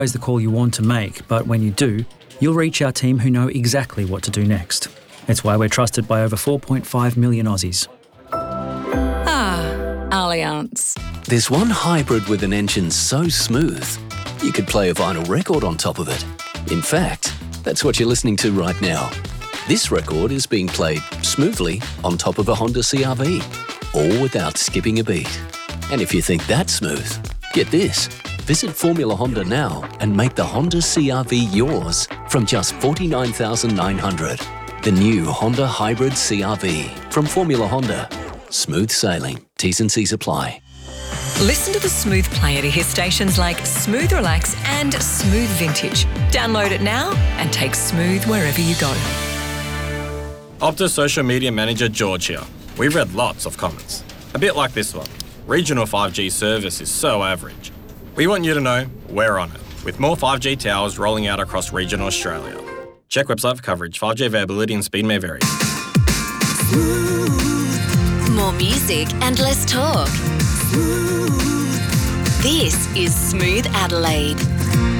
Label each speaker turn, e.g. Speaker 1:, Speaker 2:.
Speaker 1: the call you want to make, but when you do, you'll reach our team who know exactly what to do next. It's why we're trusted by over 4.5 million Aussies.
Speaker 2: Allianz.
Speaker 3: There's one hybrid with an engine so smooth, you could play a vinyl record on top of it. In fact, that's what you're listening to right now. This record is being played smoothly on top of a Honda CR-V, all without skipping a beat. And if you think that's smooth, get this. Visit Formula Honda now and make the Honda CR-V yours from just $49,900. The new Honda Hybrid CR-V from Formula Honda. Smooth sailing. T's and C's apply.
Speaker 2: Listen to the Smooth player to hear stations like Smooth Relax and Smooth Vintage. Download it now and take Smooth wherever you go.
Speaker 4: Optus Social Media Manager George here. We've read lots of comments. A bit like this one. Regional 5G service is so average. We want you to know we're on it, with more 5G towers rolling out across regional Australia. Check website for coverage. 5G availability and speed may vary.
Speaker 5: More music and less talk. This is Smooth Adelaide.